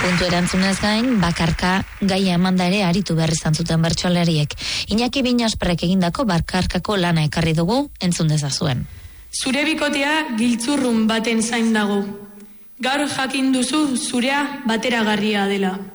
Puntu erantzunez gain, bakarka gaia emanda ere aritu behar izan zuten bertsolariek. Iñaki Binasprek egindako bakarkako lana ekarri dugu, entzun dezazuen. Zure bikotea giltzurrun baten zain dago. Gaur jakin duzu zurea bateragarria dela.